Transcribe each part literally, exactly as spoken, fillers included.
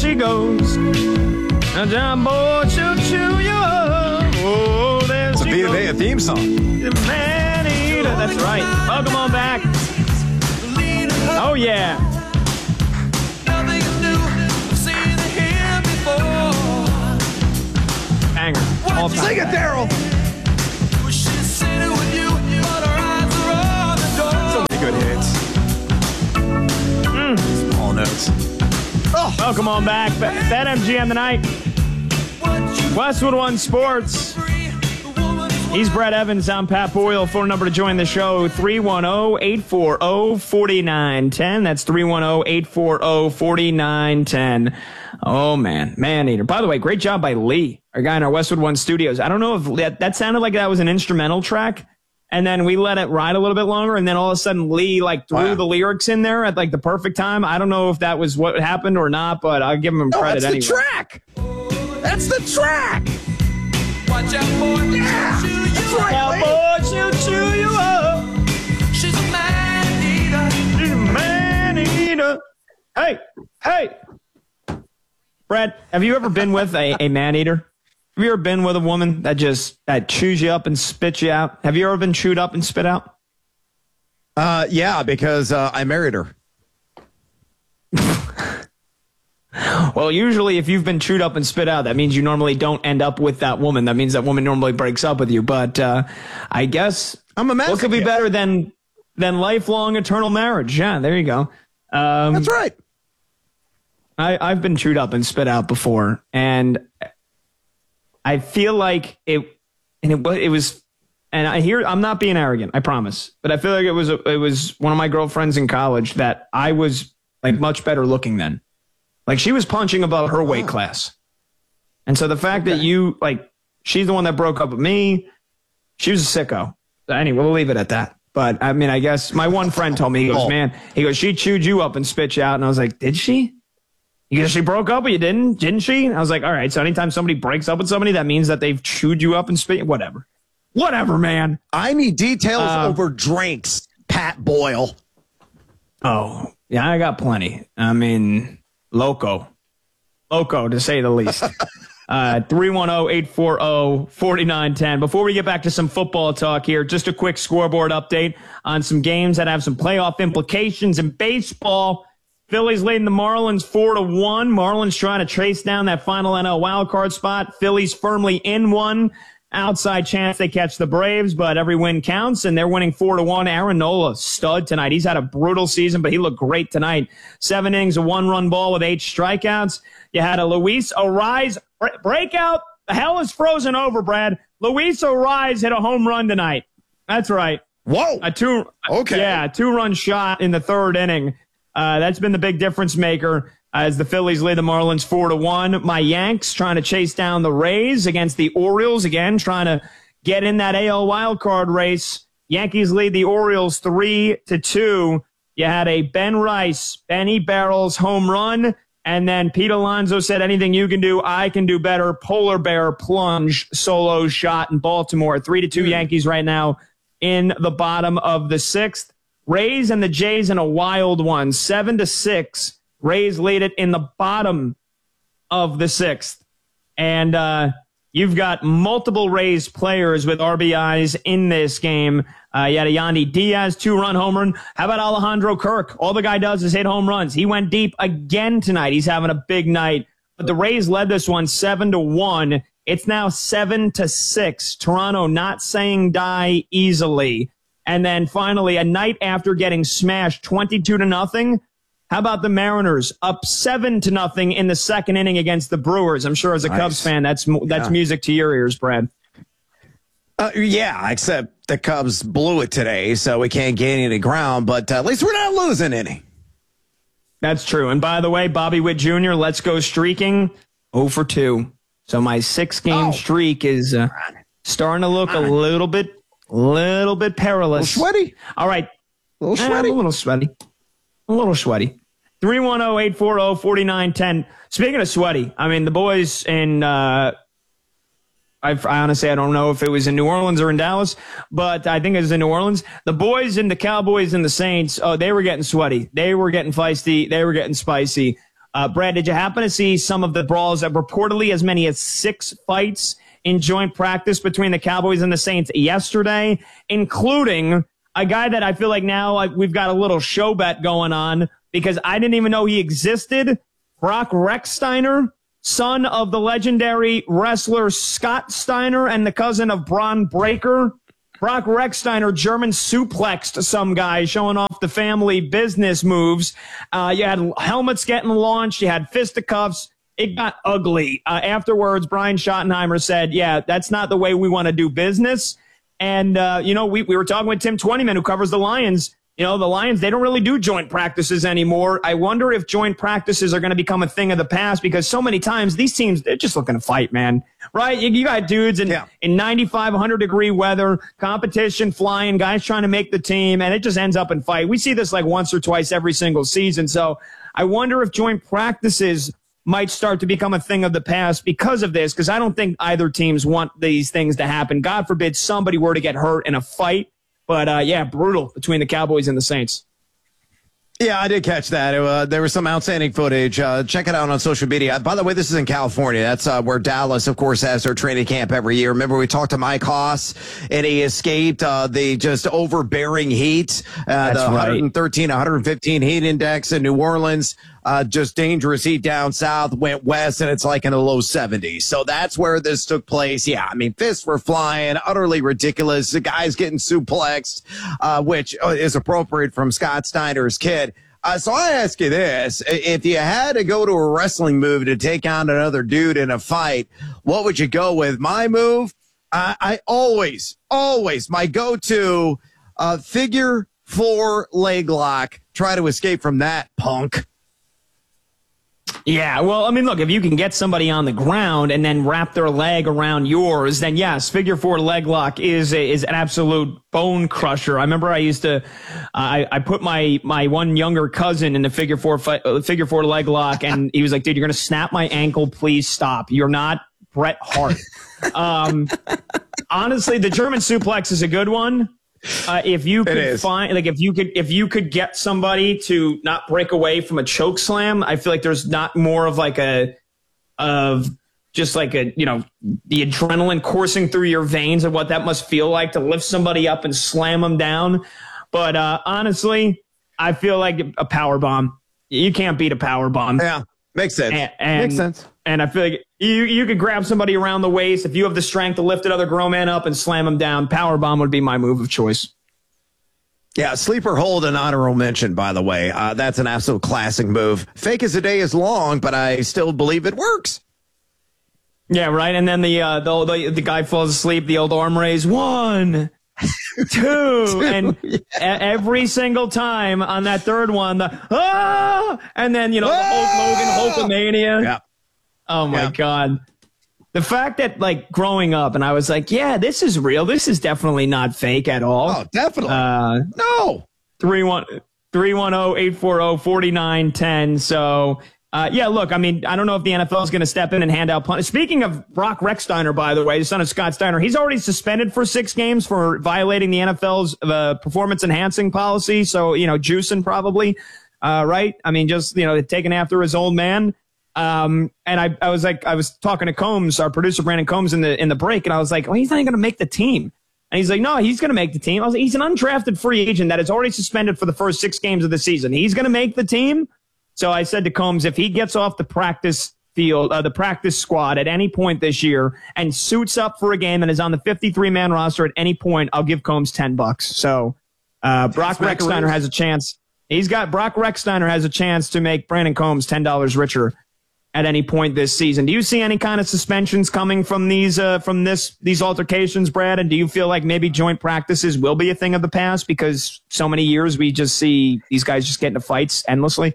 she goes. A John boy she'll chew you up. Oh, there it's she a goes. a theme song. The man-eater. That's right. Welcome on back. Oh, yeah. Banger. All time. Sing it, Daryl. So many good hits. Mm. All notes. Oh. Welcome on back. Bet M G M tonight. Westwood One Sports. He's Brett Evans. I'm Pat Boyle. Phone number to join the show, three one zero, eight four zero, four nine one zero. That's three one zero, eight four zero, four nine one zero. Oh, man. Man-eater. By the way, great job by Lee, our guy in our Westwood One studios. I don't know if that, that sounded like that was an instrumental track, and then we let it ride a little bit longer, and then all of a sudden Lee like threw wow. the lyrics in there at like the perfect time. I don't know if that was what happened or not, but I'll give him no, credit that's anyway. The track. That's the track. Watch out, boy. Yeah. That's right, Cowboy, she'll chew you up. She's a man-eater. She's a man-eater. Hey, hey. Brett, have you ever been with a, a man-eater? Have you ever been with a woman that just that chews you up and spits you out? Have you ever been chewed up and spit out? Uh, yeah, because uh, I married her. Well, usually if you've been chewed up and spit out, that means you normally don't end up with that woman. That means that woman normally breaks up with you. But uh, I guess I'm a what could be better than than lifelong eternal marriage? Yeah, there you go. Um, That's right. I, I've been chewed up and spit out before, and I feel like it, and it, it was, and I hear I'm not being arrogant, I promise, but I feel like it was a, it was one of my girlfriends in college that I was like much better looking than, like she was punching above her weight class, and so the fact okay. that you like she's the one that broke up with me, she was a sicko. So anyway, we'll leave it at that. But I mean, I guess my one friend told me, he goes, man, he goes, she chewed you up and spit you out, and I was like, did she? He goes, she broke up with you, didn't, didn't she? And I was like, all right, so anytime somebody breaks up with somebody, that means that they've chewed you up and spit, whatever. Whatever, man. I need details uh, over drinks, Pat Boyle. Oh, yeah, I got plenty. I mean, loco. Loco, to say the least. uh, three one zero, eight four zero, four nine one zero. Before we get back to some football talk here, just a quick scoreboard update on some games that have some playoff implications in baseball. Phillies leading the Marlins four to one. Marlins trying to trace down that final N L wildcard spot. Phillies firmly in one. Outside chance they catch the Braves, but every win counts, and they're winning four to one. Aaron Nola, stud tonight. He's had a brutal season, but he looked great tonight. Seven innings, a one-run ball with eight strikeouts. You had a Luis Ariz breakout. The hell is frozen over, Brad. Luis Ariz hit a home run tonight. That's right. Whoa. A two, okay. Yeah, a two-run shot in the third inning. Uh, that's been the big difference maker as the Phillies lead the Marlins four to one. My Yanks trying to chase down the Rays against the Orioles again, trying to get in that A L wildcard race. Yankees lead the Orioles three to two. You had a Ben Rice, Benny Barrels home run, and then Pete Alonso said, anything you can do, I can do better. Polar bear plunge solo shot in Baltimore. Three to two Yankees right now in the bottom of the sixth. Rays and the Jays in a wild one, seven to six. Rays lead it in the bottom of the sixth. And uh, you've got multiple Rays players with R B Is in this game. Uh, you had a Yandy Diaz two-run home run. How about Alejandro Kirk? All the guy does is hit home runs. He went deep again tonight. He's having a big night. But the Rays led this one seven to one. It's now seven to six. Toronto not saying die easily. And then finally, a night after getting smashed twenty-two to nothing, how about the Mariners up seven to nothing in the second inning against the Brewers? I'm sure as a nice. Cubs fan, that's that's yeah. music to your ears, Brad. Uh, yeah, except the Cubs blew it today, so we can't gain any ground. But uh, at least we're not losing any. That's true. And by the way, Bobby Witt Junior, let's go streaking oh for two. So my six-game oh. streak is uh, starting to look a little bit. Little bit perilous. A little sweaty. All right. A little sweaty. Eh, a little sweaty. A little sweaty. three one zero, eight four zero, four nine one zero. Speaking of sweaty, I mean, the boys in, uh, I, I honestly, I don't know if it was in New Orleans or in Dallas, but I think it was in New Orleans. The boys and the Cowboys and the Saints, oh, they were getting sweaty. They were getting feisty. They were getting spicy. Uh, Brad, did you happen to see some of the brawls that reportedly as many as six fights in joint practice between the Cowboys and the Saints yesterday, including a guy that I feel like now like, we've got a little show bet going on because I didn't even know he existed. Brock Rechsteiner, son of the legendary wrestler Scott Steiner and the cousin of Bron Breakker. Brock Rechsteiner German suplexed some guy, showing off the family business moves. Uh, you had helmets getting launched. You had fisticuffs. It got ugly. Uh, afterwards, Brian Schottenheimer said, yeah, that's not the way we want to do business. And, uh, you know, we, we were talking with Tim Twentyman, who covers the Lions. You know, the Lions, they don't really do joint practices anymore. I wonder if joint practices are going to become a thing of the past because so many times these teams, they're just looking to fight, man. Right? You, you got dudes in, yeah. in ninety-five, one hundred degree weather, competition flying, guys trying to make the team, and it just ends up in fight. We see this like once or twice every single season. So I wonder if joint practices might start to become a thing of the past because of this, because I don't think either teams want these things to happen. God forbid somebody were to get hurt in a fight. But, uh, yeah, brutal between the Cowboys and the Saints. Yeah, I did catch that. Uh, there was some outstanding footage. Uh, check it out on social media. By the way, this is in California. That's uh, where Dallas, of course, has their training camp every year. Remember, we talked to Mike Haas, and he escaped uh, the just overbearing heat, uh, the right. one thirteen, one fifteen heat index in New Orleans. Uh, just dangerous heat down south, went west, and it's like in the low seventies. So that's where this took place. Yeah, I mean, fists were flying, utterly ridiculous. The guy's getting suplexed, uh, which is appropriate from Scott Steiner's kid. Uh, so I ask you this. If you had to go to a wrestling move to take on another dude in a fight, what would you go with? My move? I, I always, always, my go-to uh, figure four leg lock. Try to escape from that, punk. Yeah, well, I mean, look, if you can get somebody on the ground and then wrap their leg around yours, then yes, figure four leg lock is a, is an absolute bone crusher. I remember I used to, uh, I, I put my, my one younger cousin in the figure four, uh, figure four leg lock, and he was like, dude, you're going to snap my ankle. Please stop. You're not Bret Hart. um, honestly, the German suplex is a good one. Uh, if you could find, like, if you could, if you could get somebody to not break away from a choke slam, I feel like there's not more of like a, of just like a, you know, the adrenaline coursing through your veins of what that must feel like to lift somebody up and slam them down. But uh, honestly, I feel like a power bomb. You can't beat a power bomb. Yeah, makes sense. And, and, makes sense. And I feel like you you could grab somebody around the waist. If you have the strength to lift another grown man up and slam him down, power bomb would be my move of choice. Yeah, sleeper hold an honorable mention, by the way. Uh, that's an absolute classic move. Fake as a day is long, but I still believe it works. Yeah, right. And then the uh, the, the the guy falls asleep. The old arm raise. One, two, two and yeah. every single time on that third one, the ah, and then you know the Hulk Hogan Hulkamania. Yeah. Oh my yeah. God. The fact that, like, growing up, and I was like, yeah, this is real. This is definitely not fake at all. Oh, definitely. Uh, no. three one zero, eight four zero, four nine one zero. So, uh, yeah, look, I mean, I don't know if the N F L is going to step in and hand out punishment. Speaking of Brock Rechsteiner, by the way, the son of Scott Steiner, he's already suspended for six games for violating the N F L's uh, performance-enhancing policy. So, you know, juicing probably, uh, right? I mean, just, you know, taking after his old man. Um, and I, I was like, I was talking to Combs, our producer, Brandon Combs, in the, in the break. And I was like, well, he's not even going to make the team. And he's like, no, he's going to make the team. I was like, he's an undrafted free agent that is already suspended for the first six games of the season. He's going to make the team. So I said to Combs, if he gets off the practice field, uh, the practice squad at any point this year and suits up for a game and is on the fifty-three man roster at any point, I'll give Combs ten bucks. So, uh, Brock Rechsteiner has a chance. He's got Brock Rechsteiner has a chance to make Brandon Combs ten dollars richer at any point this season. Do you see any kind of suspensions coming from these uh, from this these altercations, Brad? And do you feel like maybe joint practices will be a thing of the past because so many years we just see these guys just get into fights endlessly?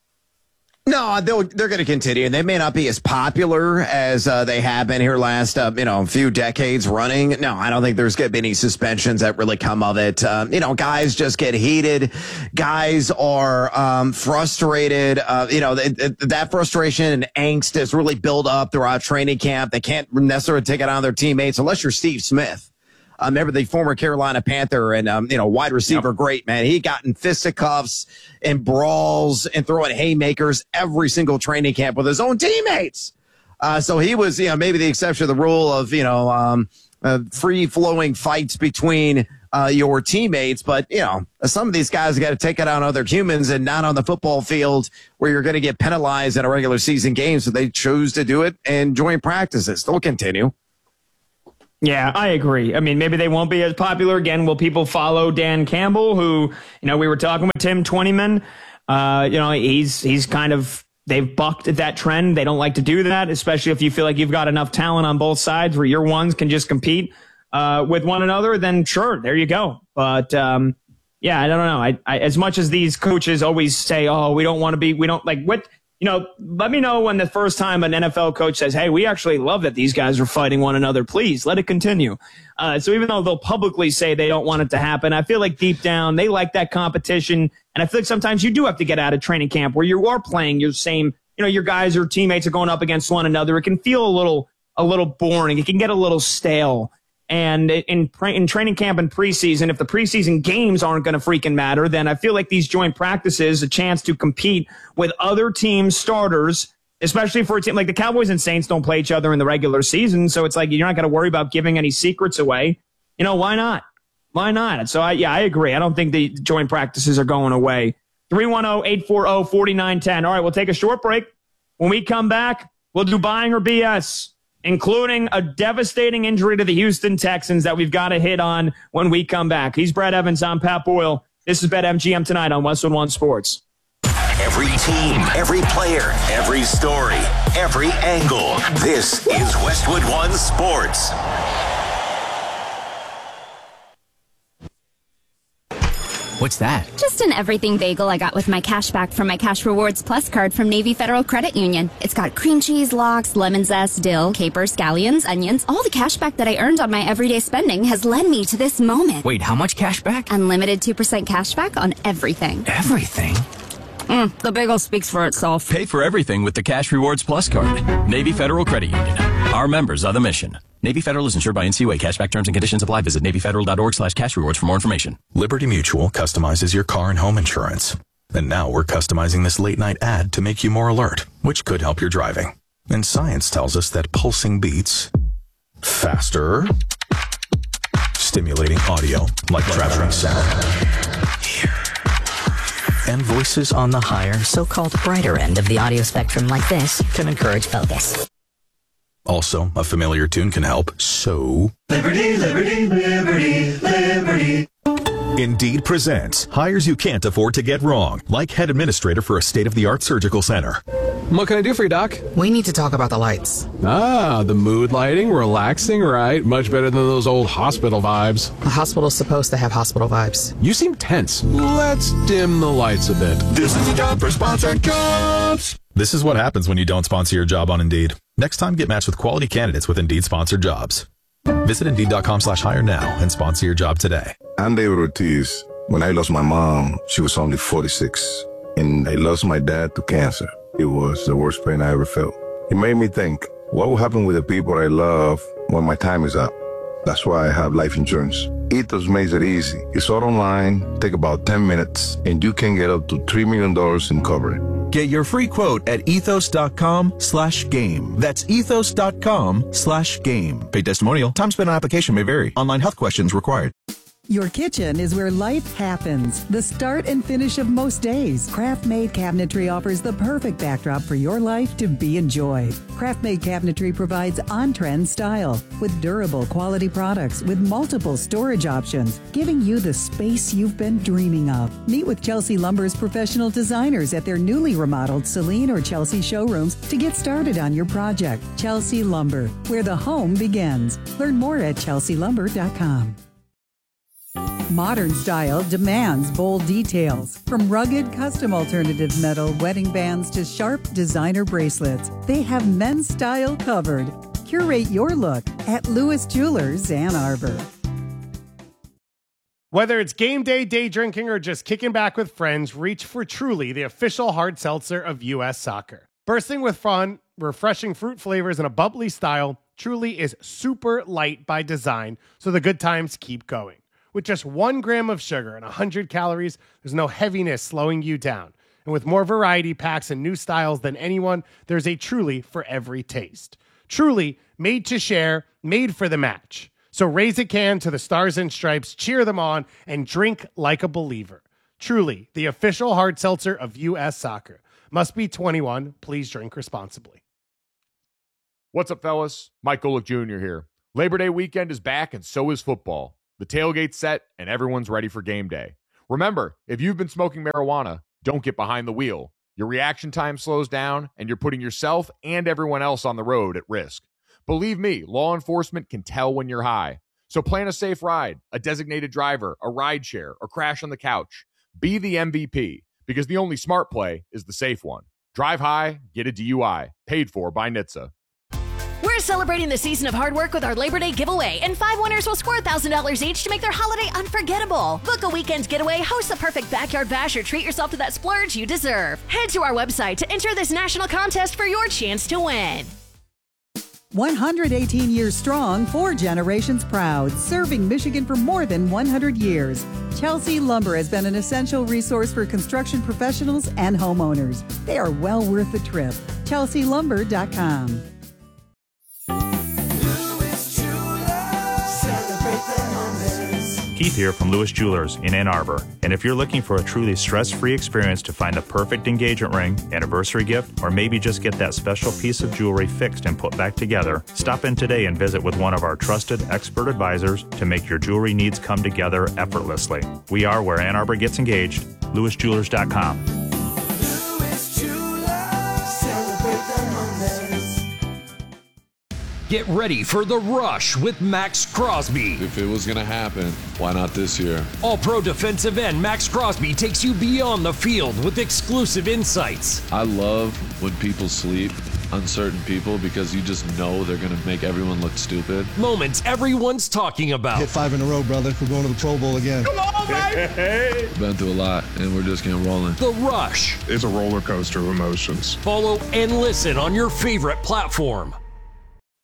No, they'll, they're going to continue. They may not be as popular as uh, they have been here last, uh, you know, few decades running. No, I don't think there's going to be any suspensions that really come of it. Um, you know, guys just get heated. Guys are um, frustrated. Uh, you know, th- th- that frustration and angst is really built up throughout training camp. They can't necessarily take it on their teammates unless you're Steve Smith. Uh, remember the former Carolina Panther and, um, you know, wide receiver, yep. great, man. He got in fisticuffs and brawls and throwing haymakers every single training camp with his own teammates. Uh, so he was, you know, maybe the exception to the rule of, you know, um, uh, free-flowing fights between uh, your teammates. But, you know, some of these guys got to take it on other humans and not on the football field where you're going to get penalized in a regular season game. So they choose to do it and join practices. They'll continue. Yeah, I agree. I mean, maybe they won't be as popular again. Will people follow Dan Campbell, who, you know, we were talking with Tim Twentyman. Uh, you know, he's he's kind of, they've bucked that trend. They don't like to do that, especially if you feel like you've got enough talent on both sides where your ones can just compete uh, with one another. Then sure, there you go. But um, yeah, I don't know. I, I as much as these coaches always say, oh, we don't want to be, we don't like what. You know, let me know when the first time an N F L coach says, hey, we actually love that these guys are fighting one another. Please let it continue. Uh, so even though they'll publicly say they don't want it to happen, I feel like deep down they like that competition. And I feel like sometimes you do have to get out of training camp where you are playing your same, you know, your guys or teammates are going up against one another. It can feel a little, a little boring. It can get a little stale. And in in training camp and preseason, if the preseason games aren't going to freaking matter, then I feel like these joint practices, a chance to compete with other teams' starters, especially for a team like the Cowboys and Saints don't play each other in the regular season. So it's like you're not going to worry about giving any secrets away. You know, why not? Why not? So, I, yeah, I agree. I don't think the joint practices are going away. three one zero, eight four zero, four nine one zero. All right, we'll take a short break. When we come back, we'll do Buying or B S, including a devastating injury to the Houston Texans that we've got to hit on when we come back. He's Brad Evans. I'm Pat Boyle. This is BetMGM tonight on Westwood One Sports. Every team, every player, every story, every angle. This is Westwood One Sports. What's that? Just an everything bagel I got with my cash back from my Cash Rewards Plus card from Navy Federal Credit Union. It's got cream cheese, lox, lemon zest, dill, capers, scallions, onions. All the cash back that I earned on my everyday spending has led me to this moment. Wait, how much cash back? Unlimited two percent cash back on everything. Everything? Mm, the bagel speaks for itself. Pay for everything with the Cash Rewards Plus card. Navy Federal Credit Union. Our members are the mission. Navy Federal is insured by N C U A. Cashback terms and conditions apply. Visit NavyFederal.org slash cash rewards for more information. Liberty Mutual customizes your car and home insurance. And now we're customizing this late night ad to make you more alert, which could help your driving. And science tells us that pulsing beats faster, stimulating audio like traveling sound, and voices on the higher, so-called brighter end of the audio spectrum like this can encourage focus. Also, a familiar tune can help. So, Liberty, liberty, liberty, liberty. Indeed presents hires you can't afford to get wrong, like head administrator for a state-of-the-art surgical center. What can I do for you, Doc? We need to talk about the lights. Ah, the mood lighting, relaxing, right? Much better than those old hospital vibes. A hospital's supposed to have hospital vibes. You seem tense. Let's dim the lights a bit. This is the job for sponsored jobs. This is what happens when you don't sponsor your job on Indeed. Next time, get matched with quality candidates with Indeed sponsored jobs. Visit Indeed.com slash hire now and sponsor your job today. I'm David Ortiz. When I lost my mom, she was only forty-six. And I lost my dad to cancer. It was the worst pain I ever felt. It made me think, what will happen with the people I love when my time is up? That's why I have life insurance. Ethos makes it easy. It's all online, take about ten minutes, and you can get up to three million dollars in coverage. Get your free quote at ethos.com slash game. That's ethos.com slash game. Paid testimonial. Time spent on application may vary. Online health questions required. Your kitchen is where life happens. The start and finish of most days. Craft-Made Cabinetry offers the perfect backdrop for your life to be enjoyed. Craft-Made Cabinetry provides on-trend style with durable quality products with multiple storage options, giving you the space you've been dreaming of. Meet with Chelsea Lumber's professional designers at their newly remodeled Celine or Chelsea showrooms to get started on your project. Chelsea Lumber, where the home begins. Learn more at chelsea lumber dot com. Modern style demands bold details. From rugged custom alternative metal wedding bands to sharp designer bracelets, they have men's style covered. Curate your look at Lewis Jewelers, Ann Arbor. Whether it's game day, day drinking, or just kicking back with friends, reach for Truly, the official hard seltzer of U S Soccer. Bursting with fun, refreshing fruit flavors, and a bubbly style, Truly is super light by design, so the good times keep going. With just one gram of sugar and one hundred calories, there's no heaviness slowing you down. And with more variety packs and new styles than anyone, there's a Truly for every taste. Truly, made to share, made for the match. So raise a can to the Stars and Stripes, cheer them on, and drink like a believer. Truly, the official hard seltzer of U S Soccer. Must be twenty-one. Please drink responsibly. What's up, fellas? Mike Golick Junior here. Labor Day weekend is back, and so is football. The tailgate's set, and everyone's ready for game day. Remember, if you've been smoking marijuana, don't get behind the wheel. Your reaction time slows down, and you're putting yourself and everyone else on the road at risk. Believe me, law enforcement can tell when you're high. So plan a safe ride, a designated driver, a ride share, or crash on the couch. Be the M V P, because the only smart play is the safe one. Drive high, get a D U I. Paid for by N H T S A. We're celebrating the season of hard work with our Labor Day giveaway, and five winners will score one thousand dollars each to make their holiday unforgettable. Book a weekend getaway, host the perfect backyard bash, or treat yourself to that splurge you deserve. Head to our website to enter this national contest for your chance to win. one hundred eighteen years strong, four generations proud, serving Michigan for more than one hundred years. Chelsea Lumber has been an essential resource for construction professionals and homeowners. They are well worth the trip. Chelsea Lumber dot com. Keith here from Lewis Jewelers in Ann Arbor. And if you're looking for a truly stress-free experience to find the perfect engagement ring, anniversary gift, or maybe just get that special piece of jewelry fixed and put back together, stop in today and visit with one of our trusted expert advisors to make your jewelry needs come together effortlessly. We are where Ann Arbor gets engaged. Lewis Jewelers dot com. Get ready for The Rush with Max Crosby. If it was going to happen, why not this year? All-pro defensive end Max Crosby takes you beyond the field with exclusive insights. I love when people sleep, uncertain people, because you just know they're going to make everyone look stupid. Moments everyone's talking about. Hit five in a row, brother. We're going to the Pro Bowl again. Come on, baby! Been through a lot, and we're just getting rolling. The Rush. It's a roller coaster of emotions. Follow and listen on your favorite platform.